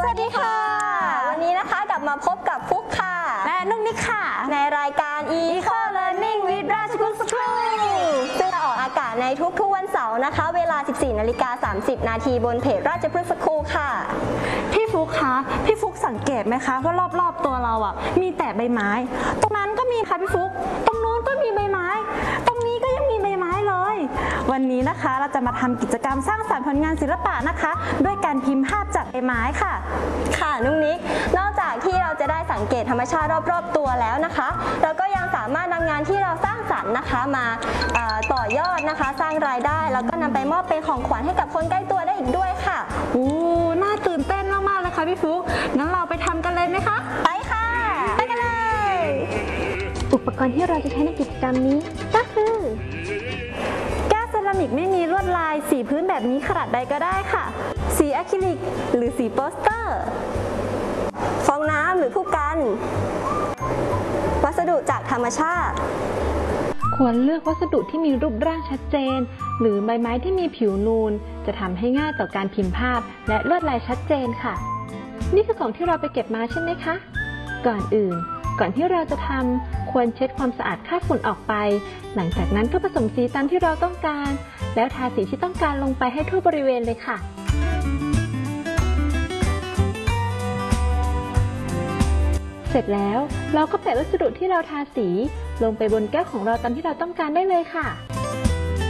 วัสดีค่ะวันนี้นะคะกลับมาพบกับฟุกค่ะและนุ่มนิกค่ะในรายการ Eco Learning with ราชพฤกษ์ School ซึ่งจะออกอากาศในทุกๆวันเสาร์นะคะเวลา 14:30 นาทีบนเพจราชพฤกษ์ School ค่ะพี่ฟุกคะพี่ฟุกสังเกตไหมคะว่ารอบๆตัวเราอ่ะมีแต่ใบไม้ตรงนั้นก็มีค่ะพี่ฟุกตรงนู้นก็มีใบไม้ตรงนี้ก็ยังมีใบไม้เลยวันนี้นะคะเราจะมาทำกิจกรรมสร้างสรรค์ผลงานศิลปะนะคะด้วยการพิมพ์ภาพจากใบไม้ค่ะค่ะนุ่งนิกนอกจากที่เราจะได้สังเกตธรรมชาติรอบๆตัวแล้วนะคะเราก็ยังสามารถนำงานที่เราสร้างสรรค์นะคะมาต่อยอดนะคะสร้างรายได้แล้วก็นำไปมอบเป็นของขวัญให้กับคนใกล้ตัวได้อีกด้วยค่ะน่าตื่นเต้นมากๆเลยค่ะพี่ฟุกงั้นเราไปทำกันเลยไหมคะไปค่ะไปกันเลยอุปกรณ์ที่เราจะใช้ในกิจกรรมนี้ก็คือแก้วเซรามิกไม่มีลวดลายสีพื้นแบบนี้ขนาดใดก็ได้ค่ะสีอะคริลิกหรือสีโปสเตอร์ฟองน้ำหรือผู้กันวัสดุจากธรรมชาติควรเลือกวัสดุที่มีรูปร่างชัดเจนหรือใบไม้ที่มีผิวนูนจะทำให้ง่ายต่อการพิมพ์ภาพและลวดลายชัดเจนค่ะนี่คือของที่เราไปเก็บมาใช่ไหมคะก่อนที่เราจะทำควรเช็ดความสะอาดคราบฝุ่นออกไปหลังจากนั้นก็ผสมสีตามที่เราต้องการแล้วทาสีที่ต้องการลงไปให้ทั่วบริเวณเลยค่ะเสร็จแล้วเราก็แปะวัสดุที่เราทาสีลงไปบนแก้วของเราตามที่เราต้องการได้เลยค่ะ